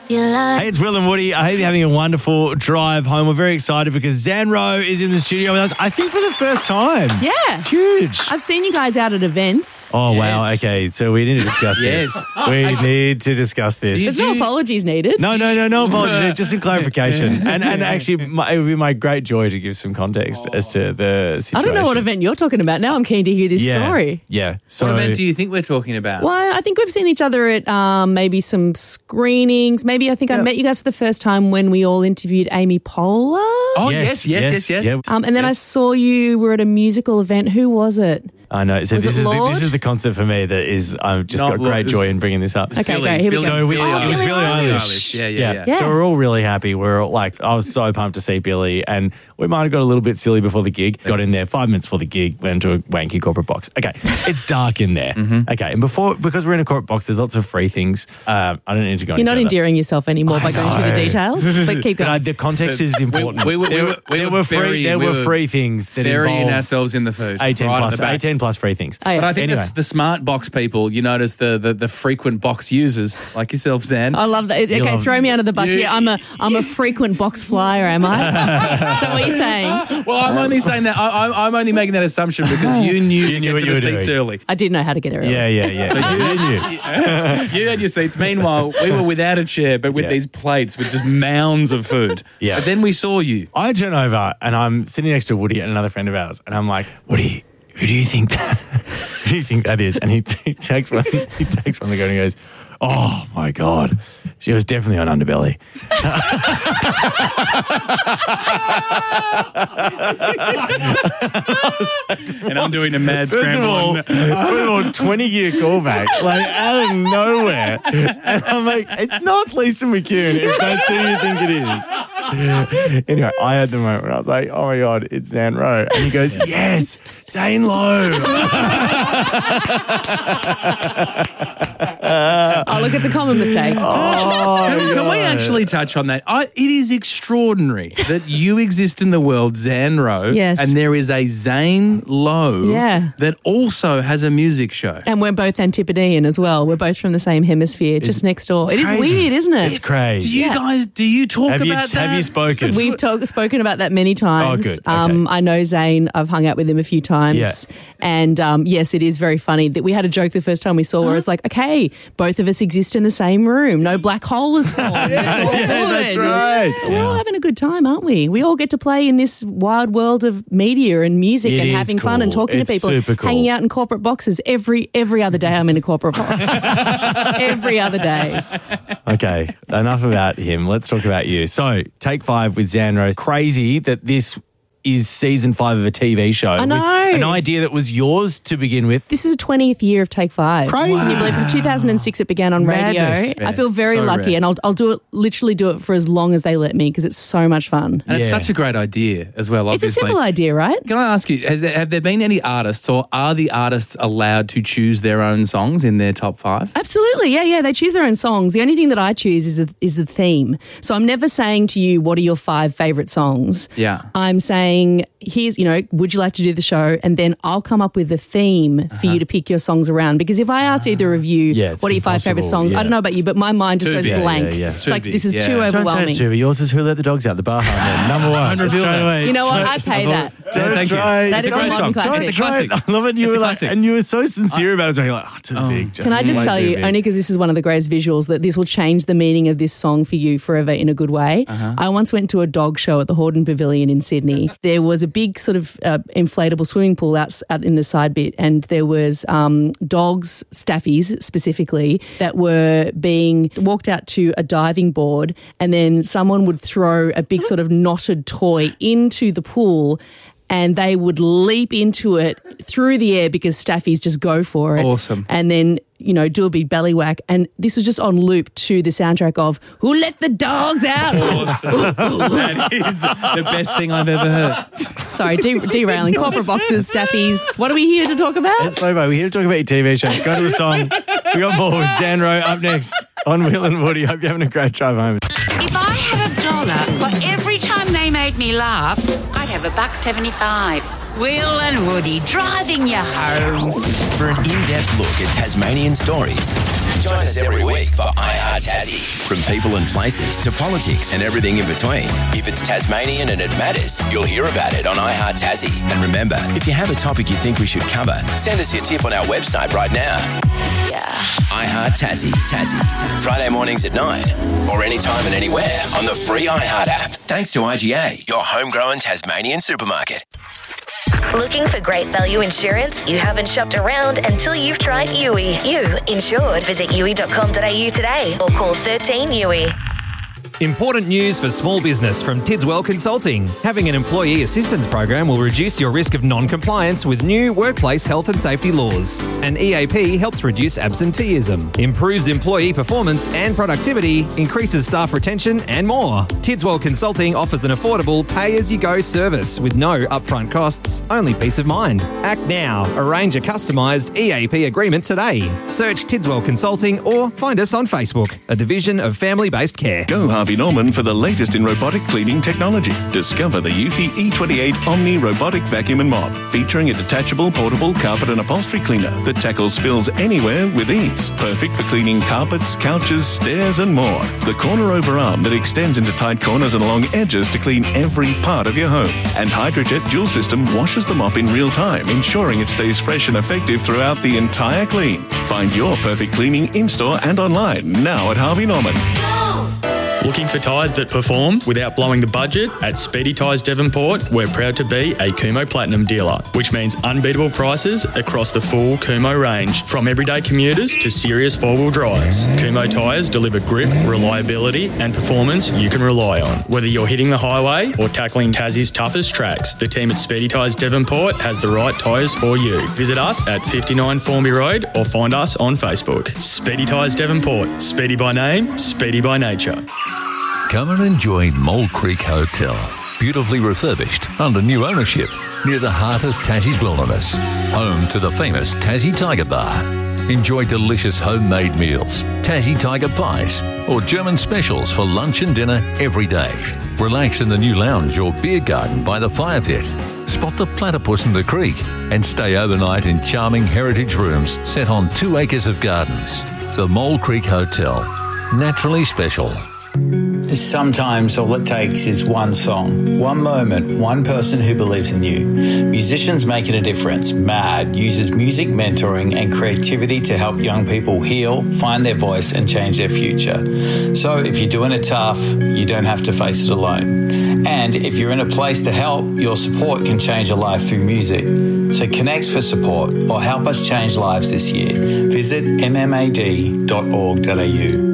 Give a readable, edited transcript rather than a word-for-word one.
Hey, it's Will and Woody. I hope you're having a wonderful drive home. We're very excited because Zanro is in the studio with us, I think for the first time. Yeah. It's huge. I've seen you guys out at events. Oh, wow. Okay, so we need to discuss this. We need to discuss this. There's no apologies needed. No apologies. Just some clarification. And actually, it would be my great joy to give some context as to the situation. I don't know what event you're talking about. Now I'm keen to hear this story. Yeah. So, what event do you think we're talking about? Well, I think we've seen each other at maybe some screenings. Maybe I think I met you guys for the first time when we all interviewed Amy Poehler. Oh, yes. Yep. And then I saw you were at a musical event. Who was it? I know. So Was this it Lorde? is the concept for me that is, I've just Not got great Lorde, joy in bringing this up. Okay, great. Here we go. So it was Billie Billie Eilish. Eilish. Yeah. So we're all really happy. We're all, like, I was so pumped to see Billie, and we might have got a little bit silly before the gig. Got in there 5 minutes before the gig, went into a wanky corporate box. Okay, it's dark in there. Okay, and because we're in a corporate box, there's lots of free things. I don't need to go. You're not further. endearing yourself anymore by going through the details. But keep going. But the context is important. There were free things that burying involved ourselves in the food. 18 plus free things. Oh, yeah. But I think Anyway. the smart box people, you notice the frequent box users like yourself, Zan. I love that. Okay, throw me under the bus. I'm a frequent box flyer, am I? Is that what you're saying? Well, I'm only saying that. I'm only making that assumption because you knew to get what to you the were seats doing. early. I did know how to get there early. Yeah. So you knew. You had your seats. Meanwhile, we were without a chair, but with these plates with just mounds of food. Yeah. But then we saw you. I turn over and I'm sitting next to Woody and another friend of ours, and I'm like, Woody, who do you think that is? And he takes one. He takes one of the and he goes, "Oh my God, she was definitely on Underbelly." And I'm doing a mad First of scramble. all, 20-year callback, like out of nowhere. And I'm like, it's not Lisa McCune if that's who you think it is. Anyway, I had the moment where I was like, oh my God, it's Zan Rowe. And he goes, yes, Zane Lowe. Oh, look, it's a common mistake. Can we actually touch on that? It is extraordinary that you exist in the world, Zan Rowe, Yes. and there is a Zane Lowe Yeah. that also has a music show. And we're both Antipodean as well. We're both from the same hemisphere, just next door. It is crazy. weird, isn't it? It's crazy. Do you guys, do you talk Have about that? you spoken? We've spoken about that many times. Oh, good. Okay. I know Zane. I've hung out with him a few times. Yeah. And yes, it is very funny that we had a joke the first time we saw where it's like, okay, both of us exist in the same room. No black hole is formed. It's all good. That's right. We're all having a good time, aren't we? We all get to play in this wild world of media and music It and is having fun and cool. talking It's to people, super cool. hanging out in corporate boxes. Every other day I'm in a corporate box. Every other day. Okay, enough about him. Let's talk about you. So, Take 5 with Zan Rowe. Crazy that this is season 5 of a TV show. I know. With an idea that was yours to begin with. This is a 20th year of Take 5. Crazy. Can you believe it? 2006 it began on Madness. radio. I feel very So lucky rare. and I'll literally do it for as long as they let me because it's so much fun. And it's Yeah. such a great idea as well, It's a obviously. simple idea, right? Can I ask you, have there been any artists or are the artists allowed to choose their own songs in their top 5? Absolutely. Yeah. They choose their own songs. The only thing that I choose is the theme. So I'm never saying to you, what are your 5 favorite songs? Yeah. I'm saying, here's, would you like to do the show? And then I'll come up with a theme for you to pick your songs around. Because if I asked either of you, it's what are your 5 favorite impossible, songs? yeah. I don't know about you, but my mind just too goes big. blank. Yeah. It's Too like, big. this is Yeah. too Don't say Don't say overwhelming. it's true. Yours is Who Let the Dogs Out, the Baha. Number 1. Don't reveal Straight that. away. You know what? I pay that. Thank you. try. That It's is a great a song. modern classic. It's a classic. I love it. You It's a were like, classic. and you were so sincere about it. So you're like, too big. Can I just Way tell too you, big. only because this is one of the greatest visuals, that this will change the meaning of this song for you forever in a good way. I once went to a dog show at the Hordern Pavilion in Sydney. There was a big sort of inflatable swimming pool out in the side bit, and there was dogs, staffies specifically, that were being walked out to a diving board, and then someone would throw a big sort of knotted toy into the pool, and they would leap into it through the air because staffies just go for it. Awesome. And then, do a big belly whack. And this was just on loop to the soundtrack of Who Let the Dogs Out? Awesome. That is the best thing I've ever heard. Sorry, derailing. Corporate boxes, staffies. What are we here to talk about? It's so bad. We're here to talk about your TV show. Let's go to the song. We got more with Zan Rowe up next on Will and Woody. Hope you're having a great drive home. If I had $1 for every time they made me laugh, I'd have $1.75. Will and Woody driving you home. For an in-depth look at Tasmanian stories, Join us every week for iHeart Tassie. From people and places to politics and everything in between. If it's Tasmanian and it matters, you'll hear about it on iHeart Tassie. And remember, if you have a topic you think we should cover, send us your tip on our website right now. Yeah. iHeart Tassie. Friday mornings at 9 or anytime and anywhere on the free iHeart app. Thanks to IGA, your homegrown Tasmanian supermarket. Looking for great value insurance? You haven't shopped around until you've tried Yui. You insured. Visit yui.com.au today or call 13 Yui. Important news for small business from Tidswell Consulting. Having an employee assistance program will reduce your risk of non-compliance with new workplace health and safety laws. An EAP helps reduce absenteeism, improves employee performance and productivity, increases staff retention and more. Tidswell Consulting offers an affordable pay-as-you-go service with no upfront costs, only peace of mind. Act now. Arrange a customised EAP agreement today. Search Tidswell Consulting or find us on Facebook, a division of family-based care. Go Harvey Norman for the latest in robotic cleaning technology. Discover the Eufy E28 Omni Robotic Vacuum and Mop, featuring a detachable portable carpet and upholstery cleaner that tackles spills anywhere with ease. Perfect for cleaning carpets, couches, stairs and more. The corner over arm that extends into tight corners and along edges to clean every part of your home. And Hydrojet Dual System washes the mop in real time, ensuring it stays fresh and effective throughout the entire clean. Find your perfect cleaning in-store and online now at Harvey Norman. Looking for tyres that perform without blowing the budget? At Speedy Tyres Devonport, we're proud to be a Kumho Platinum dealer, which means unbeatable prices across the full Kumho range, from everyday commuters to serious four-wheel drives. Kumho tyres deliver grip, reliability and performance you can rely on. Whether you're hitting the highway or tackling Tassie's toughest tracks, the team at Speedy Tyres Devonport has the right tyres for you. Visit us at 59 Formby Road or find us on Facebook. Speedy Tyres Devonport. Speedy by name, speedy by nature. Come and enjoy Mole Creek Hotel. Beautifully refurbished under new ownership near the heart of Tassie's wilderness. Home to the famous Tassie Tiger Bar. Enjoy delicious homemade meals, Tassie Tiger pies, or German specials for lunch and dinner every day. Relax in the new lounge or beer garden by the fire pit. Spot the platypus in the creek and stay overnight in charming heritage rooms set on 2 acres of gardens. The Mole Creek Hotel. Naturally special. Sometimes all it takes is one song, one moment, one person who believes in you. Musicians Making a Difference, MAD, uses music mentoring and creativity to help young people heal, find their voice and change their future. So if you're doing it tough, you don't have to face it alone. And if you're in a place to help, your support can change a life through music. So connect for support or help us change lives this year. Visit mmad.org.au.